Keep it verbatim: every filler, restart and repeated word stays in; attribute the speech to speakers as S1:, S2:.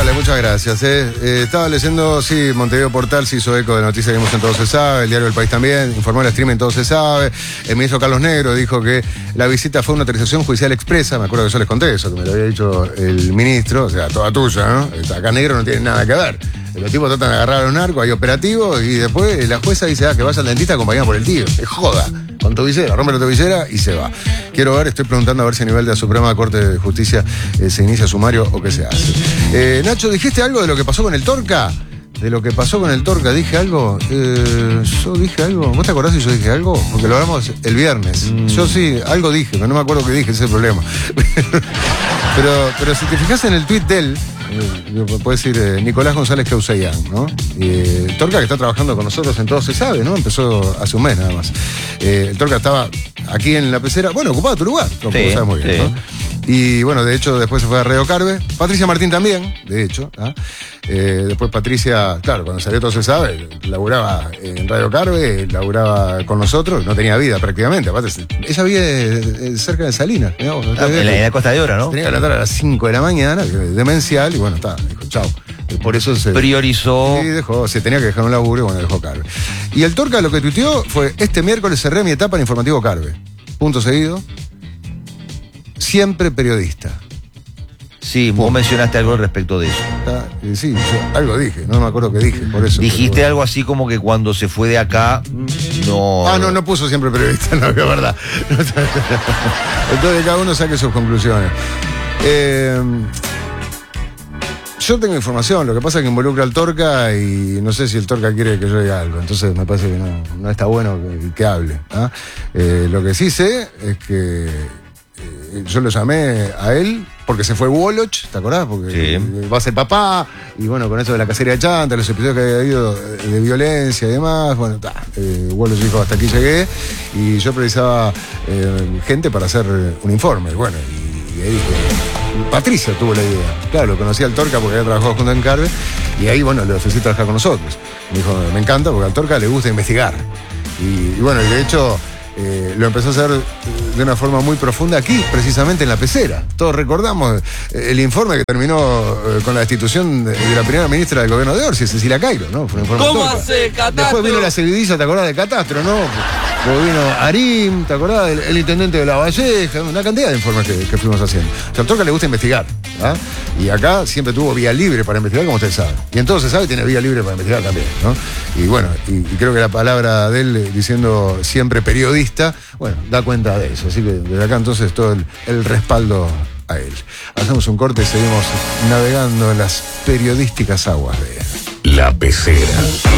S1: Dale, muchas gracias. Eh. Eh, estaba leyendo, sí, Montevideo Portal se hizo eco de noticias que vimos en Todo Se Sabe, el diario del País también, informó el streaming Todo Se Sabe. El ministro Carlos Negro dijo que la visita fue una autorización judicial expresa. Me acuerdo que yo les conté eso, que me lo había dicho el ministro, o sea, toda tuya, ¿no? Acá Negro no tiene nada que ver. Los tipos tratan de agarrar a los narcos, hay operativos, y después la jueza dice, ah, que vaya al dentista acompañado por el tío. Es joda. Con tobillera, rompe la tobillera y se va. Quiero ver, estoy preguntando a ver si a nivel de la Suprema Corte de Justicia eh, se inicia sumario o qué se hace. Eh, Nacho, ¿dijiste algo de lo que pasó con el Torca? De lo que pasó con el Torca, ¿dije algo? Eh, yo dije algo. ¿Vos te acordás si yo dije algo? Porque lo hablamos el viernes. Mm. Yo sí, algo dije, pero no me acuerdo qué dije, ese es el problema. pero, pero si te fijas en el tuit de él, eh, puede decir eh, Nicolás González Causayán, ¿no? Eh, Torca que está trabajando con nosotros en Todo Se Sabe, ¿no? Empezó hace un mes nada más. Eh, el Torca estaba aquí en la pecera, bueno, ocupaba tu lugar, como
S2: sí,
S1: sabes muy bien,
S2: sí.
S1: ¿no? Y bueno, de hecho, después se fue a Radio Carve. Patricia Martín también, de hecho. ¿ah? Eh, después Patricia, claro, cuando salió Todo Se Sabe, laburaba en Radio Carve, laburaba con nosotros, no tenía vida prácticamente. Aparte, ella vive cerca de Salinas, digamos.
S2: Ah, en, la, en la Costa de Oro, ¿no?
S1: Tenía que levantar a las cinco de la mañana, demencial, y bueno, está, dijo, chao. Por eso se
S2: priorizó.
S1: Sí, dejó, se tenía que dejar un laburo y bueno, dejó Carve. Y el Torca lo que tuiteó fue: este miércoles cerré mi etapa en Informativo Carve. Punto seguido. Siempre periodista.
S2: Sí, vos mencionaste algo respecto de eso.
S1: Ah, sí, yo algo dije, no me acuerdo qué dije, por eso.
S2: Dijiste
S1: pero...
S2: algo así como que cuando se fue de acá, no...
S1: Ah, no, no puso siempre periodista, no, es verdad. Entonces cada uno saque sus conclusiones. Eh, yo tengo información, lo que pasa es que involucra al Torca y no sé si el Torca quiere que yo diga algo, entonces me parece que no, no está bueno que, que hable. ¿ah? Eh, lo que sí sé es que yo lo llamé a él porque se fue Woloch, ¿te acordás? Porque sí. Va a ser papá, y bueno, con eso de la cacería de Chanta, los episodios que había habido de, de violencia y demás, bueno, ta, eh, Woloch dijo, hasta aquí llegué, y yo precisaba eh, gente para hacer un informe, bueno, y, y ahí dije, Patricia tuvo la idea, claro, lo conocía al Torca porque había trabajado junto en Carve, y ahí, bueno, le ofrecí trabajar con nosotros. Me dijo, me encanta, porque al Torca le gusta investigar, y, y bueno, y de hecho... Eh, lo empezó a hacer de una forma muy profunda aquí, precisamente en la pecera. Todos recordamos el informe que terminó eh, con la destitución de, de la primera ministra del gobierno de Orsi, Cecilia Cairo, ¿no? Fue un informe
S3: ¿Cómo
S1: Torca.
S3: hace, Catastro?
S1: Después vino la seguidilla, ¿te acordás de Catastro, no? Luego vino Arim, ¿te acordás? El, el intendente de La Valleja, una cantidad de informes que, que fuimos haciendo. O sea, al Torca le gusta investigar, ¿ah? Y acá siempre tuvo vía libre para investigar, como ustedes saben. Y en Todo Se Sabe tiene vía libre para investigar también, ¿no? Y bueno, y, y creo que la palabra de él diciendo siempre periodista, bueno, da cuenta de eso. Así que desde acá entonces todo el, el respaldo a él. Hacemos un corte y seguimos navegando en las periodísticas aguas de
S4: La Pecera.